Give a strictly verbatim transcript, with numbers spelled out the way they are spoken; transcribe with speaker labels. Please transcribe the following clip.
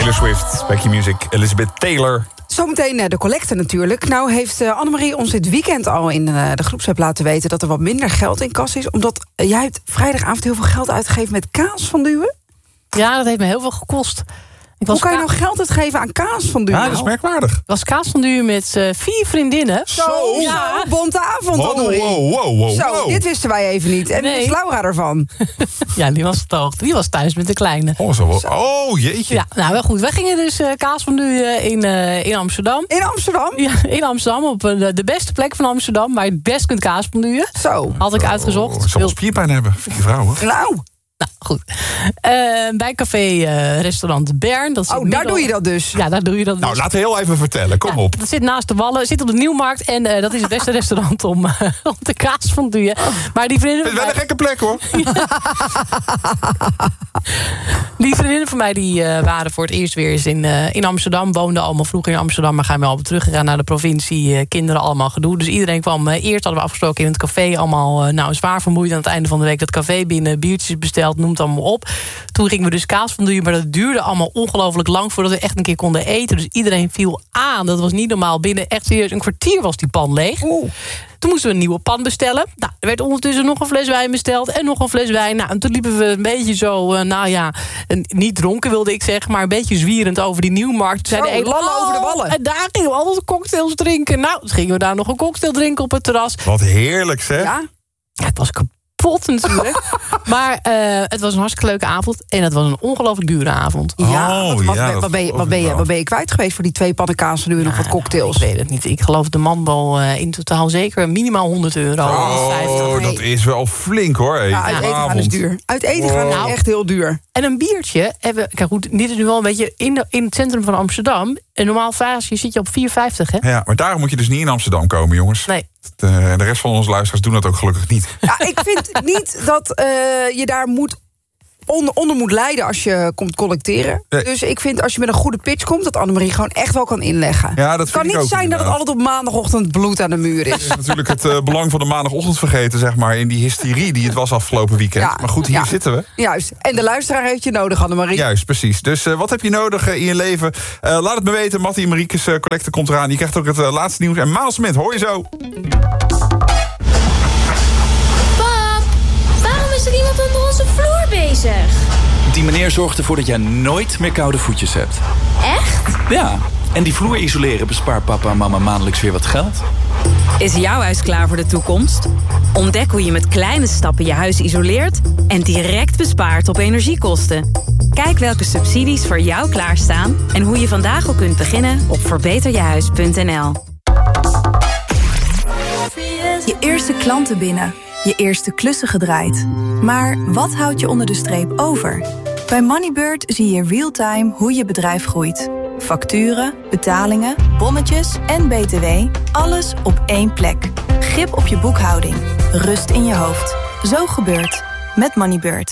Speaker 1: Taylor Swift, Back Your Music, Elizabeth Taylor.
Speaker 2: Zometeen de collecte natuurlijk. Nou heeft uh, Annemarie ons dit weekend al in uh, de groepsapp laten weten... dat er wat minder geld in kas is. Omdat uh, jij hebt vrijdagavond heel veel geld uitgegeven met kaasfondue.
Speaker 3: Ja, dat heeft me heel veel gekost. Ik was
Speaker 2: Hoe kan je
Speaker 3: ka-
Speaker 2: nou geld uitgeven aan kaasfondue?
Speaker 1: Ja, dat is merkwaardig.
Speaker 3: Ik was kaasfondue met uh, vier vriendinnen.
Speaker 2: Zo,
Speaker 3: Ja.
Speaker 2: zo, bonte avond,
Speaker 1: Wow,
Speaker 2: Annemarie.
Speaker 1: wow, wow, wow,
Speaker 2: Zo,
Speaker 1: wow.
Speaker 2: dit wisten wij even niet. En
Speaker 3: Nee.
Speaker 2: wie is Laura ervan?
Speaker 3: Ja, die was op de hoogte. Die was thuis met de kleine.
Speaker 1: Oh, zo. Oh, jeetje.
Speaker 3: Ja, nou wel goed. Wij gingen dus uh, kaasfondue in, uh, in Amsterdam.
Speaker 2: In Amsterdam?
Speaker 3: Ja, in Amsterdam, op uh, de beste plek van Amsterdam... waar je het best kunt kaasfonduen.
Speaker 2: Zo.
Speaker 3: Had ik uitgezocht.
Speaker 1: Oh, zal wel spierpijn hebben, voor die vrouw, hoor.
Speaker 2: Nou,
Speaker 3: Nou, goed. Uh, bij café uh, restaurant Bern. Dat zit
Speaker 2: oh, daar
Speaker 3: middel-
Speaker 2: doe je dat dus.
Speaker 3: Ja, daar doe je dat dus.
Speaker 1: Nou, laten we heel even vertellen. Kom
Speaker 3: Ja,
Speaker 1: op.
Speaker 3: dat zit naast de Wallen, zit op de Nieuwmarkt... en uh, dat is het beste restaurant om, uh, om de kaas van te doen. Maar die vriendinnen
Speaker 1: Het is wel een gekke plek, hoor.
Speaker 3: Die vriendinnen van mij die, uh, waren voor het eerst weer eens in, uh, in Amsterdam. Woonden allemaal vroeger in Amsterdam, maar gaan wel weer teruggegaan naar de provincie. Uh, kinderen allemaal gedoe. Dus iedereen kwam. Uh, eerst hadden we afgesproken in het café. Allemaal uh, nou, zwaar vermoeid aan het einde van de week. Dat café binnen, biertjes besteld, noem het allemaal op. Toen gingen we dus kaas van doen, maar dat duurde allemaal ongelooflijk lang voordat we echt een keer konden eten. Dus iedereen viel aan. Dat was niet normaal. Binnen echt serieus een kwartier was die pan leeg.
Speaker 2: Oeh.
Speaker 3: Toen moesten we een nieuwe pan bestellen. Nou, er werd ondertussen nog een fles wijn besteld en nog een fles wijn. Nou, en toen liepen we een beetje zo, uh, nou ja, een, niet dronken wilde ik zeggen, maar een beetje zwierend over die Nieuwmarkt. Toen
Speaker 2: Zo,
Speaker 3: zei de ene,
Speaker 2: lallen over de wallen.
Speaker 3: En daar gingen we altijd cocktails drinken. Nou, toen gingen we daar nog een cocktail drinken op het terras.
Speaker 1: Wat heerlijk, zeg.
Speaker 2: Ja?
Speaker 3: Ja, het was kapot natuurlijk. Maar uh, het was een hartstikke leuke avond. En het was een ongelooflijk dure avond.
Speaker 2: Ja,
Speaker 1: Oh,
Speaker 2: wat, wat,
Speaker 1: ja,
Speaker 2: wat,
Speaker 1: dat
Speaker 2: ben je,
Speaker 1: geloof
Speaker 2: wat,
Speaker 1: ik
Speaker 2: ben je,
Speaker 1: wel.
Speaker 2: wat ben je kwijt geweest voor die twee pannen kaas en nu nog wat cocktails?
Speaker 3: Ik weet het niet. Ik geloof de man wel uh, in totaal zeker minimaal honderd euro. honderdvijftig.
Speaker 1: Oh, dat is wel flink, hoor. Hey.
Speaker 2: Ja, uit eten gaan is duur. Uit eten gaan
Speaker 1: Wow.
Speaker 2: is echt heel duur.
Speaker 3: En een biertje hebben we... Kijk goed, dit is nu wel een beetje in, de, in het centrum van Amsterdam. Een normaal vaasje zit je op vier vijftig, hè?
Speaker 1: Ja, maar daarom moet je dus niet in Amsterdam komen, jongens.
Speaker 3: Nee.
Speaker 1: De, de rest van onze luisteraars doen dat ook gelukkig niet.
Speaker 2: Ja, ik vind niet dat uh, je daar moet onder, onder moet lijden als je komt collecteren.
Speaker 1: Nee.
Speaker 2: Dus ik vind als je met een goede pitch komt, dat Annemarie gewoon echt wel kan inleggen.
Speaker 1: Ja, dat
Speaker 2: Het kan
Speaker 1: vind ik
Speaker 2: niet
Speaker 1: ook
Speaker 2: zijn dat het
Speaker 1: inderdaad.
Speaker 2: altijd op maandagochtend bloed aan de muur
Speaker 1: Dat
Speaker 2: is.
Speaker 1: is natuurlijk het uh, belang van de maandagochtend vergeten, zeg maar, in die hysterie die het was afgelopen weekend.
Speaker 2: Ja,
Speaker 1: maar goed, hier
Speaker 2: ja.
Speaker 1: zitten we.
Speaker 2: Juist. En de luisteraar heeft je nodig, Annemarie.
Speaker 1: Juist, precies. Dus uh, wat heb je nodig uh, in je leven? Uh, laat het me weten. Mattie en Mariekes uh, collecte komt eraan. Je krijgt ook het uh, laatste nieuws. En Maal Smit, hoor je zo.
Speaker 4: Pap, waarom is er iemand onder onze vloer bezig?
Speaker 5: Die meneer zorgt ervoor dat jij nooit meer koude voetjes hebt.
Speaker 4: Echt?
Speaker 5: Ja, en die vloer isoleren bespaart papa en mama maandelijks weer wat geld.
Speaker 6: Is jouw huis klaar voor de toekomst? Ontdek hoe je met kleine stappen je huis isoleert en direct bespaart op energiekosten. Kijk welke subsidies voor jou klaarstaan en hoe je vandaag al kunt beginnen op verbeter je huis punt n l.
Speaker 7: Je eerste klanten binnen, je eerste klussen gedraaid. Maar wat houdt je onder de streep over? Bij Moneybird zie je real-time hoe je bedrijf groeit. Facturen, betalingen, bonnetjes en B T W, alles op één plek. Grip op je boekhouding, rust in je hoofd. Zo gebeurt met Moneybird.